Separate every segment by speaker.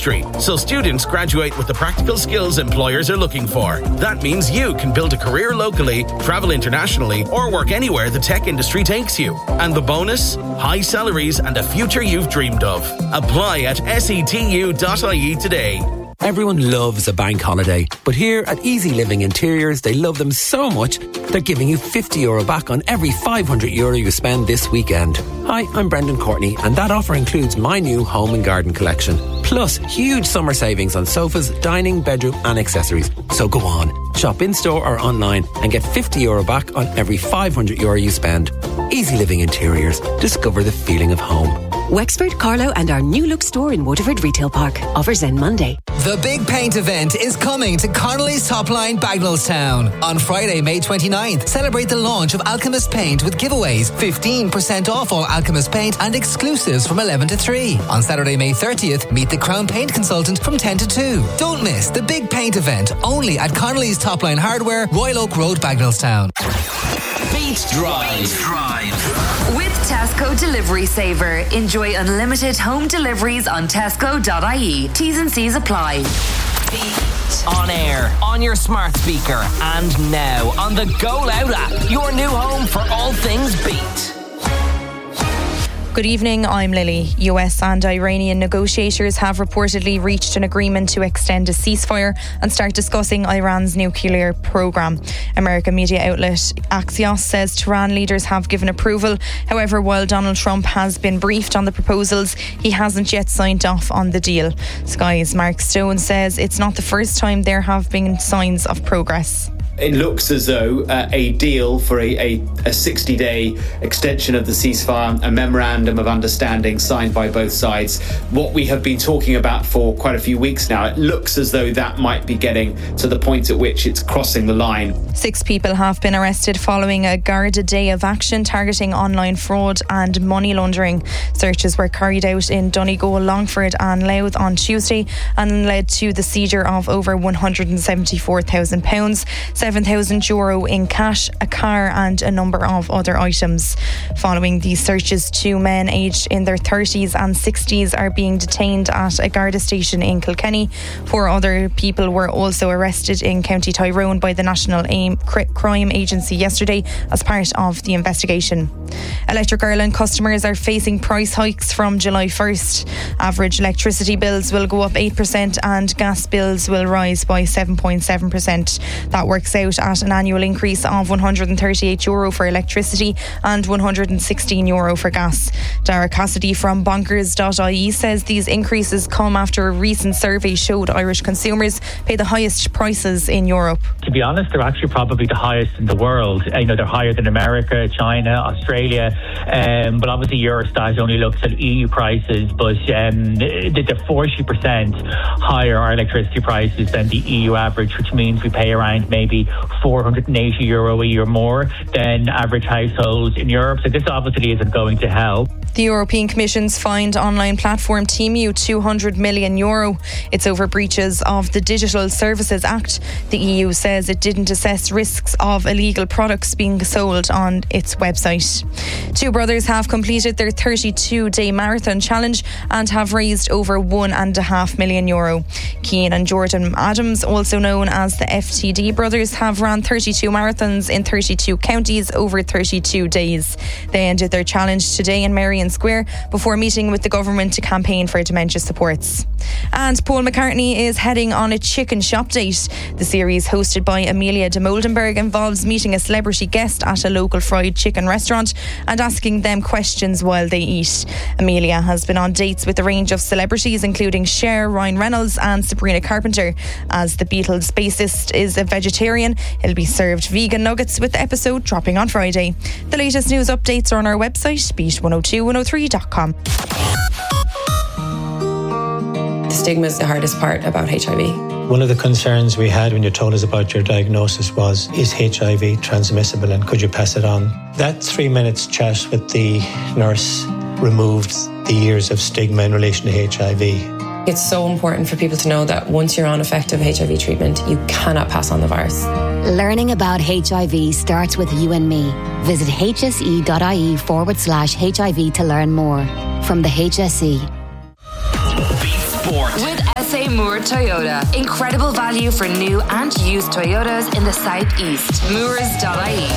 Speaker 1: industry, so students graduate with the practical skills employers are looking for. That means you can build a career locally, travel internationally, or work anywhere the tech industry takes you. And the bonus? High salaries and a future you've dreamed of. Apply at setu.ie today.
Speaker 2: Everyone loves a bank holiday, but here at Easy Living Interiors, they love them so much, they're giving you €50 back on every €500 you spend this weekend. Hi, I'm Brendan Courtney, and that offer includes my new home and garden collection. Plus, huge summer savings on sofas, dining, bedroom and accessories. So go on, shop in-store or online and get €50 back on every €500 you spend. Easy Living Interiors. Discover the feeling of home.
Speaker 3: Wexford, Carlow and our new look store in Waterford Retail Park. Offers end Monday.
Speaker 4: The Big Paint event is coming to Connolly's Top Line, Bagnallstown. On Friday, May 29th, celebrate the launch of Alchemist Paint with giveaways, 15% off all Alchemist Paint and exclusives from 11 to 3. On Saturday, May 30th, meet the Crown Paint consultant from 10 to 2. Don't miss the Big Paint event only at Connolly's Top Line Hardware, Royal Oak Road, Bagnallstown.
Speaker 5: Beat Drive.
Speaker 6: With Tesco Delivery Saver. Enjoy unlimited home deliveries on tesco.ie. T's and C's apply.
Speaker 5: Beat. On air, on your smart speaker, and now on the Go Loud app. Your new home for all things Beat.
Speaker 7: Good evening, I'm Lily. US and Iranian negotiators have reportedly reached an agreement to extend a ceasefire and start discussing Iran's nuclear programme. American media outlet Axios says Tehran leaders have given approval. However, while Donald Trump has been briefed on the proposals, he hasn't yet signed off on the deal. Sky's Mark Stone says it's not the first time there have been signs of progress.
Speaker 8: It looks as though a deal for a 60-day extension of the ceasefire, a memorandum of understanding signed by both sides, what we have been talking about for quite a few weeks now, it looks as though that might be getting to the point at which it's crossing the line. 6
Speaker 7: people have been arrested following a Garda day of action targeting online fraud and money laundering. Searches were carried out in Donegal, Longford and Louth on Tuesday and led to the seizure of over £174,000, €7,000 in cash, a car and a number of other items. Following these searches, 2 men aged in their 30s and 60s are being detained at a Garda station in Kilkenny. 4 other people were also arrested in County Tyrone by the National Crime Agency yesterday as part of the investigation. Electric Ireland customers are facing price hikes from July 1st. Average electricity bills will go up 8% and gas bills will rise by 7.7%. That works out at an annual increase of €138 for electricity and €116 for gas. Dara Cassidy from bonkers.ie says these increases come after a recent survey showed Irish consumers pay the highest prices in Europe.
Speaker 9: To be honest, they're actually probably the highest in the world. They're higher than America, China, Australia, but obviously Eurostat only looks at EU prices, but they're 40% higher our electricity prices than the EU average, which means we pay around maybe €480 a year more than average households in Europe. So this obviously isn't going to help.
Speaker 7: The European Commission's fined online platform Temu €200 million. It's over breaches of the Digital Services Act. The EU says it didn't assess risks of illegal products being sold on its website. 2 brothers have completed their 32-day marathon challenge and have raised over €1.5 million. Cian and Jordan Adams, also known as the FTD brothers, have ran 32 marathons in 32 counties over 32 days. They ended their challenge today in Merrion Square before meeting with the government to campaign for dementia supports. And Paul McCartney is heading on a chicken shop date. The series, hosted by Amelia de Moldenberg, involves meeting a celebrity guest at a local fried chicken restaurant and asking them questions while they eat. Amelia has been on dates with a range of celebrities including Cher, Ryan Reynolds and Sabrina Carpenter. As the Beatles bassist is a vegetarian, he'll be served vegan nuggets, with the episode dropping on Friday. The latest news updates are on our website, beat102103.com.
Speaker 10: The stigma is the hardest part about HIV.
Speaker 11: One of the concerns we had when you told us about your diagnosis was, is HIV transmissible and could you pass it on? That 3 minutes chat with the nurse removed the years of stigma in relation to HIV.
Speaker 10: It's so important for people to know that once you're on effective HIV treatment, you cannot pass on the virus.
Speaker 12: Learning about HIV starts with you and me. Visit hse.ie/HIV to learn more. From the HSE.
Speaker 5: Beat Sport.
Speaker 6: SA Moore Toyota. Incredible value for new and used Toyotas in the southeast. Moores.ie.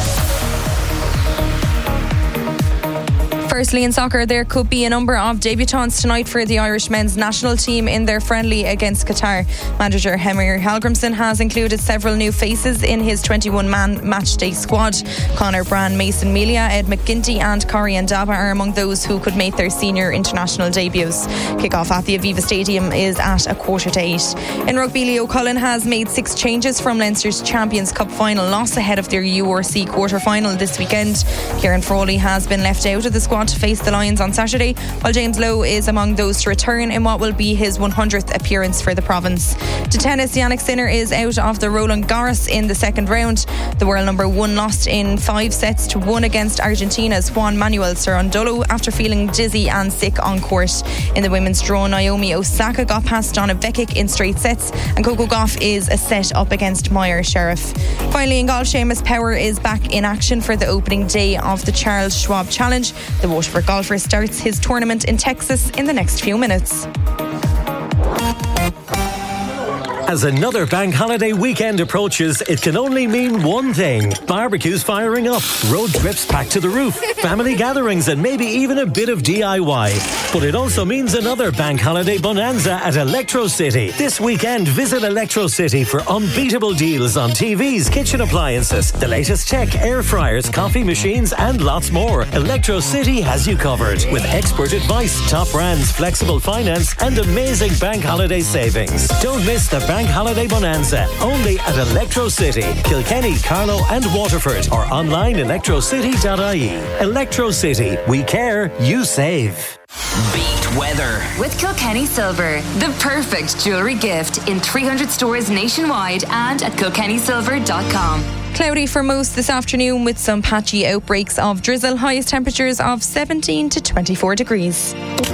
Speaker 7: Firstly, in soccer, there could be a number of debutants tonight for the Irish men's national team in their friendly against Qatar. Manager Heimir Hallgrimsson has included several new faces in his 21-man matchday squad. Conor Brand, Mason Melia, Ed McGinty and Corey Ndaba are among those who could make their senior international debuts. Kick-off at the Aviva Stadium is at 7:45. In rugby, Leo Cullen has made 6 changes from Leinster's Champions Cup final loss ahead of their URC quarter-final this weekend. Kieran Frawley has been left out of the squad to face the Lions on Saturday, while James Lowe is among those to return in what will be his 100th appearance for the province. To tennis, Jannik Sinner is out of the Roland Garros in the second round. The world number 1 lost in 5-1 against Argentina's Juan Manuel Cerundolo after feeling dizzy and sick on court. In the women's draw, Naomi Osaka got past Donna Vekic in straight sets, and Coco Gauff is a set up against Meyer Sheriff. Finally, in golf, Seamus Power is back in action for the opening day of the Charles Schwab Challenge. The Waterford golfer starts his tournament in Texas in the next few minutes.
Speaker 13: As another bank holiday weekend approaches, it can only mean one thing. Barbecues firing up, road trips packed to the roof, family gatherings and maybe even a bit of DIY. But it also means another bank holiday bonanza at Electro City. This weekend, visit Electro City for unbeatable deals on TVs, kitchen appliances, the latest tech, air fryers, coffee machines and lots more. Electro City has you covered with expert advice, top brands, flexible finance and amazing bank holiday savings. Don't miss the Bank Holiday Bonanza, only at Electro City, Kilkenny, Carlow and Waterford, or online electrocity.ie. Electro City, we care, you save.
Speaker 5: Beat weather
Speaker 6: with Kilkenny Silver, the perfect jewellery gift in 300 stores nationwide and at kilkennysilver.com.
Speaker 7: Cloudy for most this afternoon with some patchy outbreaks of drizzle. Highest temperatures of 17 to 24 degrees.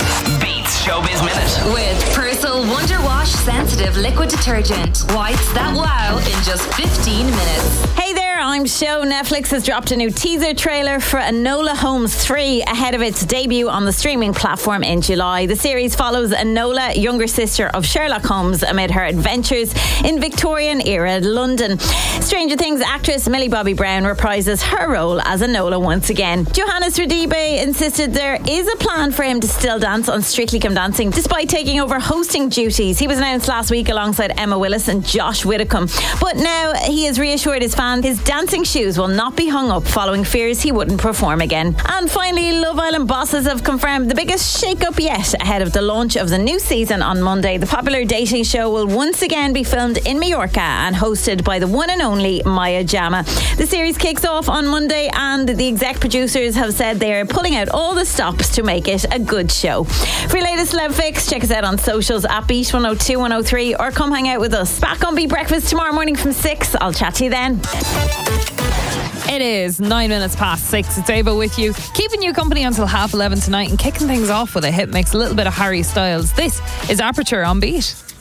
Speaker 5: Beats Showbiz Minute
Speaker 6: with Persil Wonder Wash Sensitive Liquid Detergent. Whites that wow in just 15 minutes.
Speaker 14: Hey there, I'm Sho. Netflix has dropped a new teaser trailer for Enola Holmes 3 ahead of its debut on the streaming platform in July. The series follows Enola, younger sister of Sherlock Holmes, amid her adventures in Victorian-era London. Stranger Things actress Millie Bobby Brown reprises her role as Enola once again. Johannes Radibe insisted there is a plan for him to still dance on Strictly Come Dancing, despite taking over hosting duties. He was announced last week alongside Emma Willis and Josh Widdicombe. But now he has reassured his fans his dancing shoes will not be hung up following fears he wouldn't perform again. And finally, Love Island bosses have confirmed the biggest shake-up yet ahead of the launch of the new season on Monday. The popular dating show will once again be filmed in Mallorca and hosted by the one and only Maya Jama. The series kicks off on Monday and the exec producers have said they are pulling out all the stops to make it a good show. For your latest Celeb Fix, check us out on socials at Beat 102 103 or come hang out with us. Back on Beat Breakfast tomorrow morning from 6. I'll chat to you then.
Speaker 15: It is 9 minutes past 6. It's Ava with you, keeping you company until 11:30 tonight and kicking things off with a hit mix, a little bit of Harry Styles. This is Aperture on Beat.